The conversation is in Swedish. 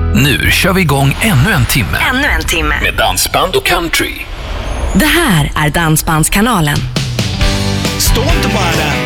Nu kör vi igång ännu en timme. Ännu en timme. Med dansband och country. Det här är Dansbandskanalen. Stå inte bara där.